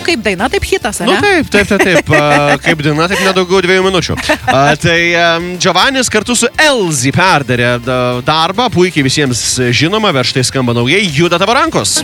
kaip daina, taip hitas, ar Nu ne? taip. Kaip daina, taip nedaugiau 2 minučių. Tai Giovannis kartu su Elzy perdarė darbą, puikiai visiems žinoma, bet štai skamba naujai, Juda tavo rankos.